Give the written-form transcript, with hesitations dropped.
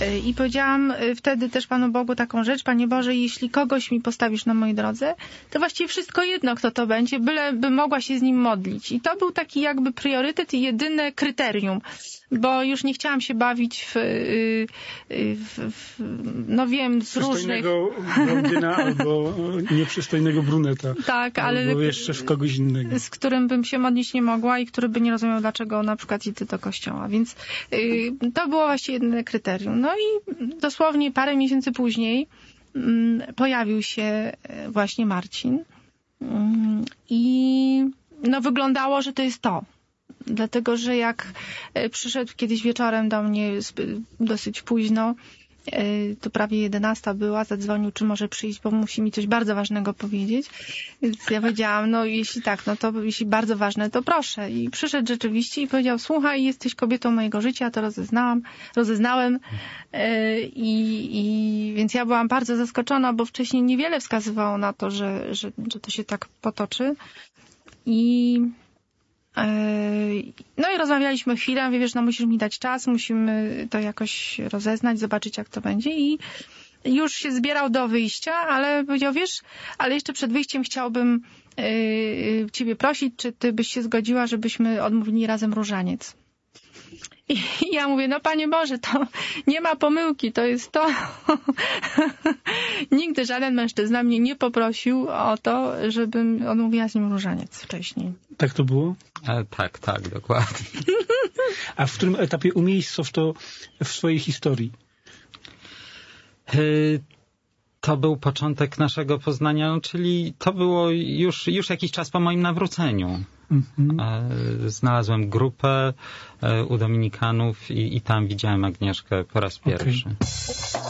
I powiedziałam wtedy też Panu Bogu taką rzecz: Panie Boże, jeśli kogoś mi postawisz na mojej drodze, to właściwie wszystko jedno, kto to będzie, byleby mogła się z nim modlić. I to był taki jakby priorytet i jedyne kryterium, bo już nie chciałam się bawić no wiem, z różnych... blondyna albo nieprzystojnego bruneta. Tak, ale... Albo jeszcze w kogoś innego. Z którym bym się modlić nie mogła i który by nie rozumiał, dlaczego na przykład idę do kościoła. Więc to było właściwie jedyne kryterium. No i dosłownie parę miesięcy później pojawił się właśnie Marcin. I no wyglądało, że to jest to. Dlatego, że jak przyszedł kiedyś wieczorem do mnie dosyć późno, to prawie 11 była, zadzwonił, czy może przyjść, bo musi mi coś bardzo ważnego powiedzieć. Więc ja powiedziałam, no jeśli tak, no to jeśli bardzo ważne, to proszę. I przyszedł rzeczywiście i powiedział: słuchaj, jesteś kobietą mojego życia, to rozeznałem. Więc ja byłam bardzo zaskoczona, bo wcześniej niewiele wskazywało na to, że to się tak potoczy. No i rozmawialiśmy chwilę, mówię: wiesz, no musisz mi dać czas, musimy to jakoś rozeznać, zobaczyć, jak to będzie. I już się zbierał do wyjścia, ale powiedział: wiesz, ale jeszcze przed wyjściem chciałbym ciebie prosić, czy ty byś się zgodziła, żebyśmy odmówili razem różaniec. I ja mówię: no Panie Boże, to nie ma pomyłki, to jest to. Nigdy żaden mężczyzna mnie nie poprosił o to, żebym odmówiła z nim różaniec wcześniej. Tak to było? Tak, dokładnie. A w którym etapie umiejscow to w swojej historii? To był początek naszego poznania, czyli to było już jakiś czas po moim nawróceniu. Znalazłem grupę u dominikanów i tam widziałem Agnieszkę po raz pierwszy.